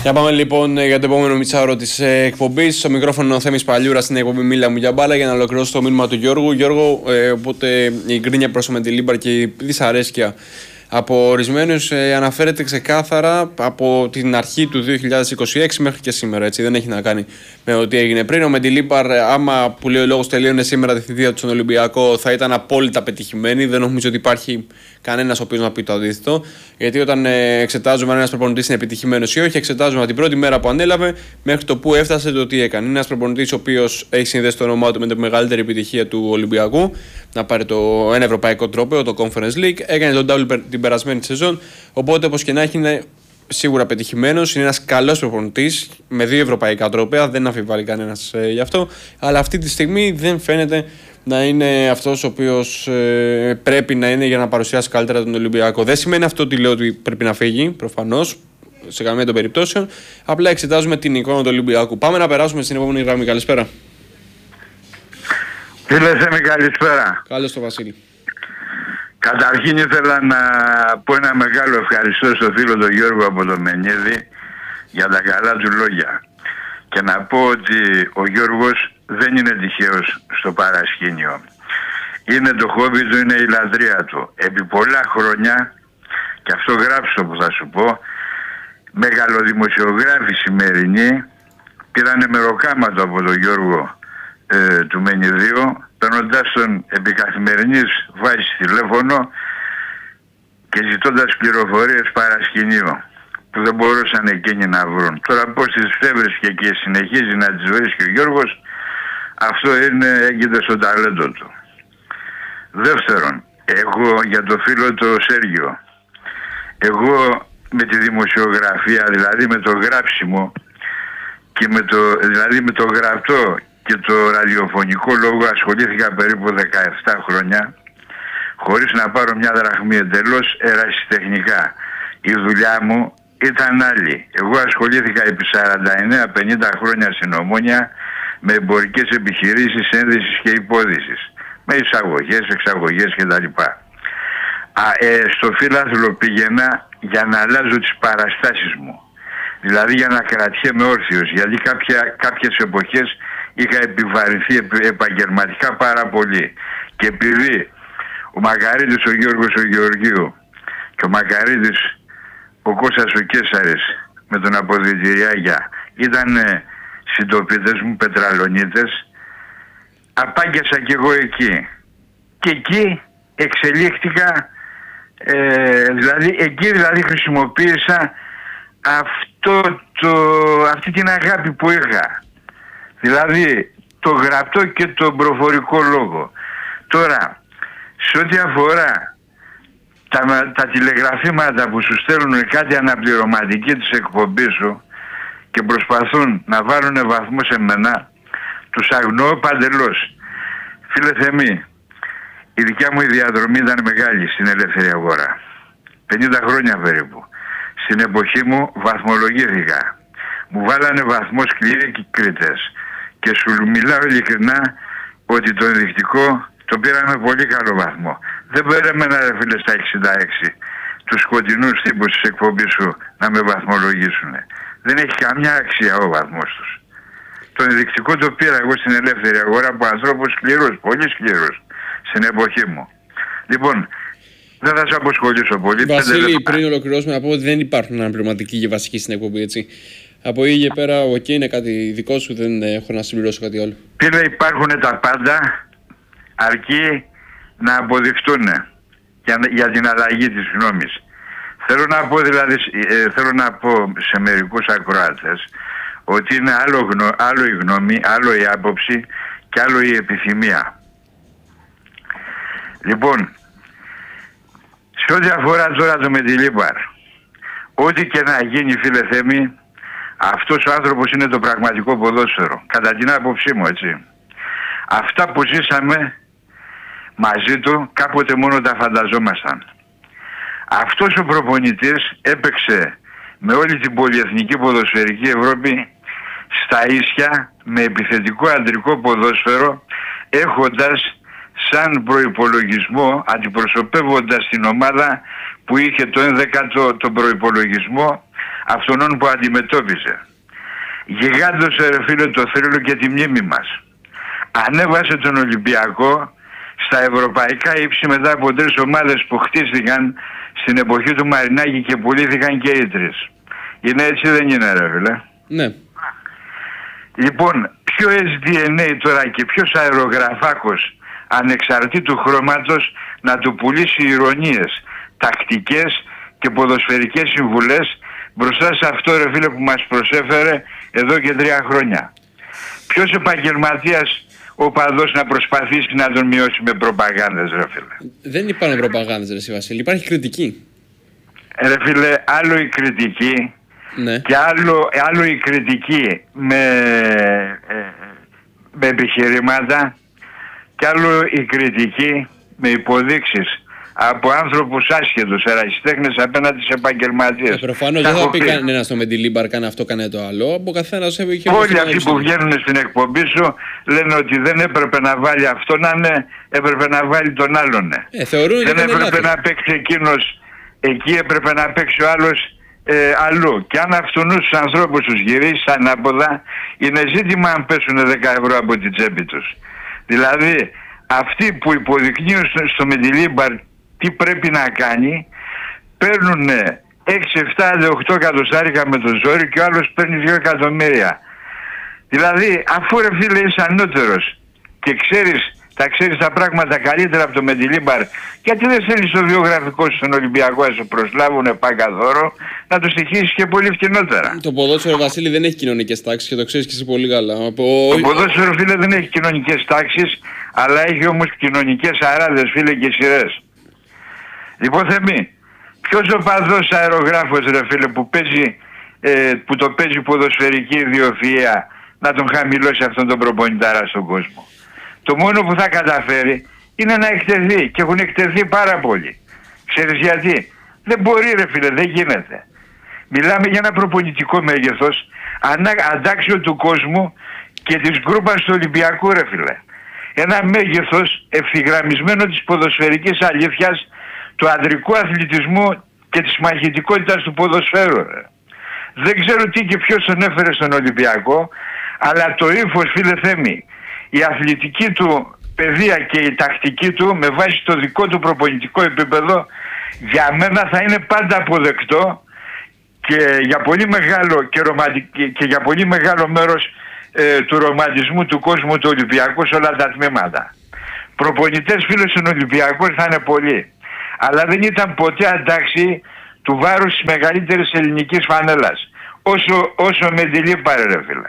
Για πάμε λοιπόν για το επόμενο μισάωρο της εκπομπής. Στο μικρόφωνο ο Θέμης Παλιούρας στην εκπομπή Μίλα μου για μπάλα για να ολοκληρώσω το μήνυμα του Γιώργου. Γιώργο, οπότε η γκρίνια προς το Μεντιλίμπαρ και η δυσαρέσκεια από ορισμένους αναφέρεται ξεκάθαρα από την αρχή του 2026 μέχρι και σήμερα. Έτσι. Δεν έχει να κάνει με ό,τι έγινε πριν. Ο Μεντιλίμπαρ, άμα που λέει ο λόγος τελείωνε σήμερα τη θητεία του στον Ολυμπιακό, θα ήταν απόλυτα πετυχημένη. Δεν νομίζω ότι υπάρχει κανένας ο οποίος να πει το αντίθετο. Γιατί όταν εξετάζουμε αν ένας προπονητής είναι επιτυχημένος ή όχι, εξετάζουμε από την πρώτη μέρα που ανέλαβε μέχρι το που έφτασε το τι έκανε. Είναι ένας προπονητής ο οποίος έχει συνδέσει το όνομά του με τη μεγαλύτερη επιτυχία του Ολυμπιακού, να πάρει ένα ευρωπαϊκό τρόπαιο, το Conference League. Έκανε τον double την περασμένη σεζόν. Οπότε, όπως και να έχει, είναι σίγουρα πετυχημένος. Είναι ένας καλός προπονητής με 2 ευρωπαϊκά τρόπαια. Δεν αμφιβάλλει κανένας γι' αυτό. Αλλά αυτή τη στιγμή δεν φαίνεται να είναι αυτός ο οποίος πρέπει να είναι για να παρουσιάσει καλύτερα τον Ολυμπιακό. Δεν σημαίνει αυτό ότι λέω ότι πρέπει να φύγει, προφανώς, σε καμία των περιπτώσεων. Απλά εξετάζουμε την εικόνα του Ολυμπιακού. Πάμε να περάσουμε στην επόμενη γραμμή. Καλησπέρα. Φίλε Θέμη, καλησπέρα. Καλώς το Βασίλη. Καταρχήν ήθελα να πω ένα μεγάλο ευχαριστώ στο φίλο τον Γιώργο από το Μενίδη για τα καλά του λόγια. Και να πω ότι ο Γιώργος δεν είναι τυχαίος στο παρασκήνιο. Είναι το χόμπι του, είναι η λατρεία του. Επί πολλά χρόνια, και αυτό γράψω που θα σου πω, μεγαλοδημοσιογράφοι σημερινοί πήρανε μεροκάματο από τον Γιώργο του Μενιδίου, παίρνοντας τον επί καθημερινής βάσης τηλέφωνο και ζητώντας πληροφορίες παρασκηνίου που δεν μπορούσαν εκείνοι να βρουν. Τώρα πώς τις έβρισκε και συνεχίζει να τις βρίσκει ο Γιώργος, αυτό έγκυται στο ταλέντο του. Δεύτερον, εγώ για το φίλο το Σέργιο, εγώ με τη δημοσιογραφία, δηλαδή με το γράψιμο και δηλαδή με το γραπτό και το ραδιοφωνικό λόγο ασχολήθηκα περίπου 17 χρόνια χωρίς να πάρω μια δραχμή, εντελώς ερασιτεχνικά. Η δουλειά μου ήταν άλλη. Εγώ ασχολήθηκα επί 49-50 χρόνια στην Ομόνια με εμπορικές επιχειρήσεις ένδυσης και υπόδυσης, με εισαγωγές, εξαγωγές κτλ. Στο φύλαθλο πήγαινα για να αλλάζω τις παραστάσεις μου, δηλαδή για να κρατιέμαι όρθιος, γιατί κάποιες εποχές είχα επιβαρυνθεί επαγγελματικά πάρα πολύ. Και επειδή ο Μακαρίτης ο Γιώργος ο Γεωργίου και ο Μακαρίτης ο Κώστας ο Κέσαρης με τον Αποδυτηριάγια ήταν συντοπίτες μου, πετραλονίτες, απάγγεσα κι εγώ εκεί. Και εκεί εξελίχθηκα, εκεί χρησιμοποίησα αυτή την αγάπη που είχα. Δηλαδή το γραπτό και το προφορικό λόγο. Τώρα, σε ό,τι αφορά τα τηλεγραφήματα που σου στέλνουν κάτι αναπληρωματική της εκπομπής σου και προσπαθούν να βάλουν βαθμό σε μένα, τους αγνοώ παντελώς. Φίλε Θεμή, η δικιά μου η διαδρομή ήταν μεγάλη στην ελεύθερη αγορά. 50 χρόνια περίπου. Στην εποχή μου βαθμολογήθηκα. Μου βάλανε βαθμό σκληροί και κριτές. Και σου μιλάω ειλικρινά ότι το ενδεικτικό το πήραμε πολύ καλό βαθμό. Δεν περίμενα ρε φίλε στα 66 τους σκοτεινούς τύπους της εκπομπής σου να με βαθμολογήσουν. Δεν έχει καμιά αξία ο βαθμός τους. Το ενδεικτικό το πήρα εγώ στην ελεύθερη αγορά από ανθρώπους σκληρούς, πολύ σκληρούς στην εποχή μου. Λοιπόν, δεν θα σε αποσχολήσω πολύ. Βασίλη, πριν ολοκληρώσουμε να πω ότι δεν υπάρχουν αναπληρωματικοί και βασικοί στην εκπομπή, έτσι. Από εκεί και πέρα, είναι κάτι δικό σου, δεν έχω να συμπληρώσω κάτι άλλο. Φίλε, υπάρχουν τα πάντα, αρκεί να αποδειχτούν για την αλλαγή της γνώμης. Θέλω να πω σε μερικούς ακροάτες ότι είναι άλλο η γνώμη, άλλο η άποψη και άλλο η επιθυμία. Λοιπόν, σε ό,τι αφορά τώρα το Μεντιλίμπαρ, ό,τι και να γίνει φίλε Θέμη, αυτός ο άνθρωπος είναι το πραγματικό ποδόσφαιρο, κατά την άποψή μου, έτσι. Αυτά που ζήσαμε μαζί του κάποτε μόνο τα φανταζόμασταν. Αυτός ο προπονητής έπαιξε με όλη την πολυεθνική ποδοσφαιρική Ευρώπη στα ίσια με επιθετικό αντρικό ποδόσφαιρο, έχοντας σαν προϋπολογισμό, αντιπροσωπεύοντας την ομάδα που είχε το 11ο τον προϋπολογισμό αυτών που αντιμετώπιζε. Γιγάντωσε ρε φίλε το θρύλο και τη μνήμη μας. Ανέβασε τον Ολυμπιακό στα ευρωπαϊκά ύψη μετά από 3 ομάδες που χτίστηκαν στην εποχή του Μαρινάκη και πουλήθηκαν και οι 3. Είναι έτσι, δεν είναι ρε φίλε? Ναι. Λοιπόν, ποιο SDNA τώρα και ποιος αερογραφάκος ανεξαρτήτου χρώματος να του πουλήσει ηρωνίες, τακτικές και ποδοσφαιρικές συμβουλές μπροστά σε αυτό ρε φίλε που μας προσέφερε εδώ και 3 χρόνια? Ποιος επαγγελματίας οπαδός να προσπαθήσει να τον μειώσει με προπαγάνδες ρε φίλε? Δεν υπάρχουν προπαγάνδες ρε Βασίλη, υπάρχει κριτική. Ρε φίλε, άλλο η κριτική, ναι, και άλλο η κριτική με επιχειρήματα και άλλο η κριτική με υποδείξεις από άνθρωπους άσχετους, ερασιτέχνες απέναντι σε επαγγελματίες. Προφανώς δεν θα πει κανένας στο Μεντιλίμπαρ κάνε αυτό, κάνε το άλλο. Από καθένας έχει. Όλοι αυτοί που βγαίνουν στην εκπομπή σου λένε ότι δεν έπρεπε να βάλει αυτό να είναι, έπρεπε να βάλει τον άλλον. Δεν έπρεπε να παίξει εκείνος εκεί, έπρεπε να παίξει ο άλλος αλλού. Και αν αυτούς τους ανθρώπους τους γυρίσει ανάποδα, είναι ζήτημα αν πέσουν 10 ευρώ από την τσέπη τους. Δηλαδή αυτοί που υποδεικνύουν στο Μεντιλίμπαρ τι πρέπει να κάνει, παίρνουν 6, 7, 8 εκατοστάρικα με το ζόρι και ο άλλος παίρνει 2 εκατομμύρια. Δηλαδή αφού ρε φίλε είσαι ανώτερος και ξέρεις τα πράγματα καλύτερα από το Μεντιλίμπαρ, γιατί δεν θέλεις το βιογραφικό σου στον Ολυμπιακό να σου προσλάβουν παγκαδόρο, να το στοιχίσεις και πολύ φτηνότερα? Το ποδόσφαιρο Βασίλη δεν έχει κοινωνικές τάξεις και το ξέρεις και εσύ πολύ καλά. Το ποδόσφαιρο φίλε δεν έχει κοινωνικές τάξεις, αλλά έχει όμως κοινωνικές αράδες φίλε και σειρές. Λοιπόν Θεμή, ποιος οπαδός αερογράφος ρε φίλε που το παίζει ποδοσφαιρική ιδιοφυΐα να τον χαμηλώσει αυτόν τον προπονητάρα στον κόσμο? Το μόνο που θα καταφέρει είναι να εκτεθεί, και έχουν εκτεθεί πάρα πολύ. Ξέρεις γιατί? Δεν μπορεί ρε φίλε, δεν γίνεται. Μιλάμε για ένα προπονητικό μέγεθος αντάξιο του κόσμου και της γκρούπας του Ολυμπιακού ρε φίλε. Ένα μέγεθος ευθυγραμμισμένο της ποδοσφαιρικής αλήθειας, του ανδρικού αθλητισμού και της μαχητικότητας του ποδοσφαίρου ρε. Δεν ξέρω τι και ποιος τον έφερε στον Ολυμπιακό, αλλά το ύφος φίλε Θέμη, η αθλητική του παιδεία και η τακτική του με βάση το δικό του προπονητικό επίπεδο για μένα θα είναι πάντα αποδεκτό και για πολύ μεγάλο, και για πολύ μεγάλο μέρος του ρομαντισμού του κόσμου του Ολυμπιακού σε όλα τα τμήματα. Προπονητές φίλε στον Ολυμπιακό θα είναι πολλοί, αλλά δεν ήταν ποτέ αντάξει του βάρους της μεγαλύτερης ελληνικής φανέλας όσο Μεντιλίμπαρ ρε φίλε.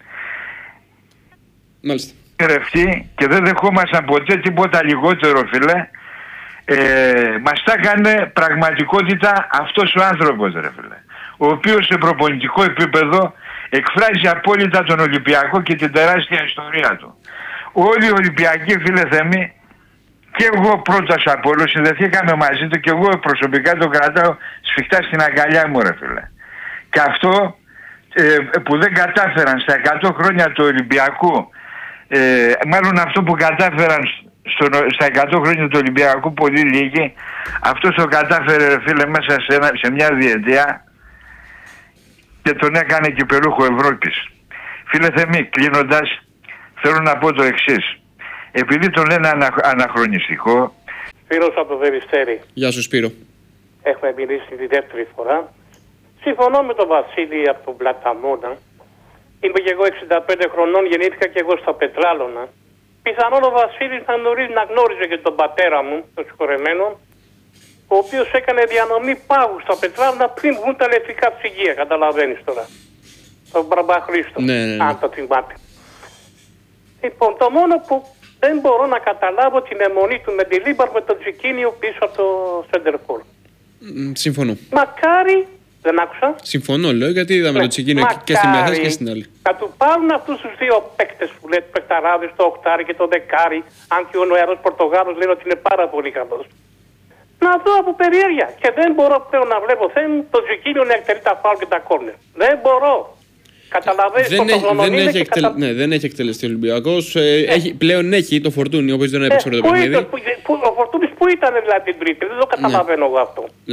Μάλιστα. Και δεν δεχόμασταν ποτέ τίποτα λιγότερο φίλε. Μας τα έκανε πραγματικότητα αυτός ο άνθρωπος ρε φίλε, ο οποίος σε προπονητικό επίπεδο εκφράζει απόλυτα τον Ολυμπιακό και την τεράστια ιστορία του. Όλοι οι Ολυμπιακοί φίλε Θεμή, και εγώ πρώτος από όλους συνδεθήκαμε μαζί του και εγώ προσωπικά το κρατάω σφιχτά στην αγκαλιά μου ρε φίλε. Και αυτό που δεν κατάφεραν στα 100 χρόνια του Ολυμπιακού, μάλλον αυτό που κατάφεραν στα 100 χρόνια του Ολυμπιακού πολύ λίγοι, αυτός το κατάφερε ρε φίλε μέσα σε μια διετία και τον έκανε κυπελούχο Ευρώπης. Φίλε Θεμή, κλείνοντας, θέλω να πω το εξής. Επειδή τον λένε αναχρονιστικό... Σπύρος από το Περιστέρι. Γεια σου Σπύρο. Έχουμε μιλήσει τη δεύτερη φορά. Συμφωνώ με τον Βασίλη από τον Πλαταμόνα. Είμαι και εγώ 65 χρονών, γεννήθηκα και εγώ στα Πετράλωνα. Πιθανόν ο Βασίλης να γνώριζε και τον πατέρα μου, τον συγχωρεμένο, ο οποίος έκανε διανομή πάγου στα Πετράλωνα πριν βγουν τα ηλεκτρικά ψυγεία, καταλαβαίνεις τώρα. Τον Μπραμπαχρήστο, ναι. Αν το θυμάται. Λοιπόν, το μόνο που δεν μπορώ να καταλάβω την αιμονή του Μεντιλίμπαρ με τον Τζικίνιο πίσω από το Σεντερφόρ. Συμφωνώ. Μακάρι, δεν άκουσα. Συμφωνώ, λέω, γιατί είδαμε το Τζικίνιο και στη μια θέση και στην άλλη. Να του πάρουν αυτούς τους δύο παίκτες που λέτε, παικταράδες, το οκτάρι και το δεκάρι, αν και ο νεαρός Πορτογάλος λένε ότι είναι πάρα πολύ καλός. Να δω από περιέργεια. Και δεν μπορώ πλέον να βλέπω το Τζικίνιο να εκτελεί τα φάουλ και τα κόρνερ. Δεν μπορώ. Καταλαβαίνεις δεν έχει εκτελεστεί ο Ολυμπιακός. Πλέον έχει το Φορτούνι, ο οποίος δεν έπαιξε το παιχνίδι. Ο Φορτούνις που ήταν δηλαδή την Τρίτη, δεν το καταλαβαίνω εγώ αυτό. Ναι.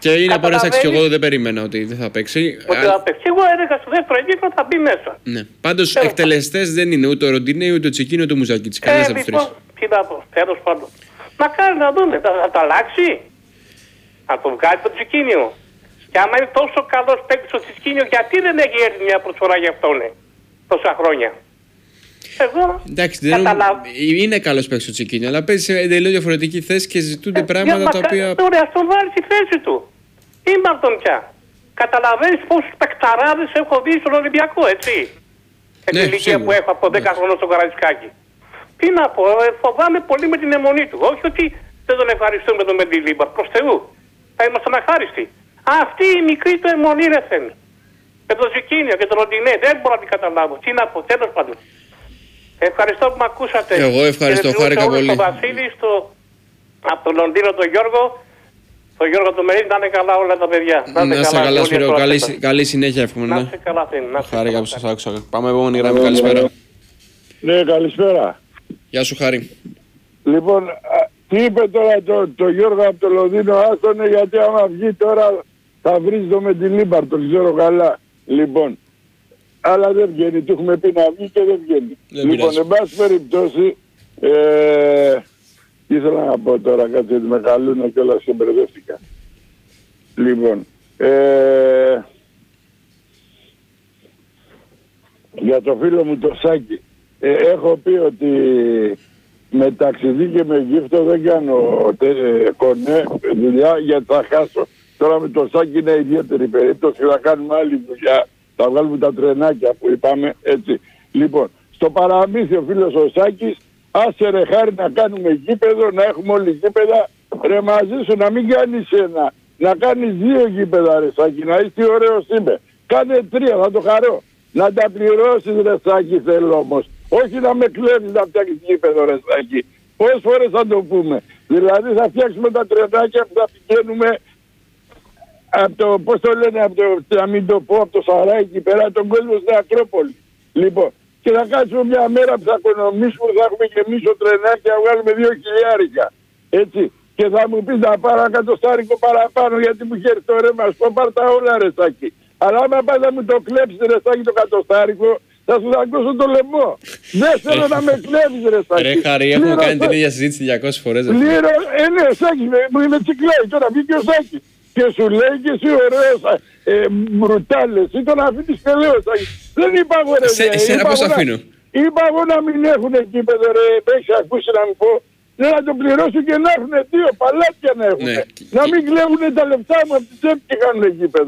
Και είναι από ένας και εγώ δεν περίμενα ότι δεν θα παίξει. Ότι θα παίξει. Εγώ έλεγα στο δεύτερο γύρο θα μπει μέσα. Ναι. Πάντως εκτελεστές δεν είναι ούτε ο Ροντινέη, ούτε ο Τσικίνιο, ούτε ο Μουζακίτης. Κανένας από τους τρεις. Τι να πω, τέλος πάντων. Μακάρι να δούμε, θα τα αλλάξει. Θα το βγάλει το Τσικίνιο. Και άμα είναι τόσο καλός παίκτης ο Τσικίνιο, γιατί δεν έχει έρθει μια προσφορά για αυτόν τόσα χρόνια. Εγώ εντάξει, είναι καλός παίκτης ο Τσικίνιο, αλλά παίζει σε εντελώς διαφορετική θέση και ζητούνται πράγματα τα οποία. Τώρα ας τον βάλει στη θέση του. Είμαι αυτόν πια. Καταλαβαίνεις πόσους παικταράδες έχω δει στον Ολυμπιακό, έτσι. Την ηλικία που έχω από 10 χρόνια στο Καραϊσκάκι. Τι να πω, φοβάμαι πολύ με την αιμονή του. Όχι ότι δεν τον ευχαριστούμε με τον Μεντιλίμπα. Προς Θεού. Θα ήμασταν αχάριστοι. Αυτή η μικρή του αιμονή ρε θέλει. Με τον Ζικίνιο και τον Ροντινέ. Δεν μπορώ να την καταλάβω. Τι να πω, τέλος πάντων. Ευχαριστώ που με ακούσατε. Εγώ ευχαριστώ, χάρηκα πολύ. Στον Βασίλη, από τον Λονδίνο τον Γιώργο. Το Γιώργο του Μερίδη, να είναι καλά όλα τα παιδιά. Να είσαι καλά, Σπύρο. Καλή συνέχεια, εύχομαι. Να είσαι καλά, Χάρηκα που σας άκουσα. Πάμε επόμενη γραμμή. Καλησπέρα. Ναι, καλησπέρα. Γεια σου, Χάρη. Λοιπόν, τι είπε τώρα το Γιώργο από το Λονδίνο, άστονε, γιατί άμα βγει τώρα θα βρει το με την Λίμπαρ, το ξέρω καλά. Λοιπόν, αλλά δεν βγαίνει, του έχουμε πει να βγει και δεν βγαίνει. Λοιπόν, εν πάση περιπτώσει, ήθελα να πω τώρα κάτι γιατί με καλούν και όλα και μπερδεύτηκα. Λοιπόν, για το φίλο μου το Σάκη, έχω πει ότι με ταξιδί και με γύφτο δεν κάνω κονέ δουλειά γιατί θα χάσω. Τώρα με το Σάκη είναι ιδιαίτερη περίπτωση, θα κάνουμε άλλη δουλειά, θα βγάλουμε τα τρενάκια που είπαμε έτσι. Λοιπόν, στο παραμύθι ο φίλος ο Σάκης, άσε ρε Χάρη να κάνουμε γήπεδο, να έχουμε όλοι γήπεδα, ρε μαζί σου να μην κάνεις ένα, να κάνεις 2 γήπεδα ρε Σάκη, να είσαι ωραίος είμαι. Κάνε 3, θα το χαρώ. Να τα πληρώσεις ρε Σάκη θέλω όμως. Όχι να με κλέβεις να φτιάξεις γήπεδο ρε Σάκη. Πόσες φορές θα το πούμε. Δηλαδή θα φτιάξουμε τα τρενάκια που θα πηγαίνουμε από το, πώς το λένε, από το, να μην το πω, από το Σαράκι πέρα τον κόσμο στην Ακρόπολη. Λοιπόν, και θα κάτσουμε μια μέρα που θα οικονομήσουμε, θα έχουμε και εμείς το τρενάκι να βγάλουμε 2.000. Έτσι. Και θα μου πεις να πάρω ένα $100 παραπάνω γιατί μου είχε έρθει το ρέμα. Σου πάρ' τα όλα ρε Σάκη. Αλλά άμα πας να μου το κλέψεις ρε Σάκη το $100, θα σου δαγκώσω το λαιμό. Δεν θέλω να με κλέβεις ρε Σάκη. Ρε Χαρή, έχουμε κάνει την ίδια συζήτηση 200 φορές. Ναι Σάκη, μου είναι τσικλάει τώρα, βγήκε ο Σάκη. Και σου λέει και εσύ ωραίος μπρουτάλες, ή τον αφήνεις και λέω Σάκη. Δεν είπα εγώ ρε. Εσένα πώς αφήνω. Είπα εγώ να μην έχουν γήπεδο ρε, έχεις ακούσει να μου πω. Ναι, να το πληρώσουν και να έχουν 2 παλάτια να έχουν. Να μην κλέβουν τα λεφτά μου από τη τσέπη και κάνουν γήπεδο.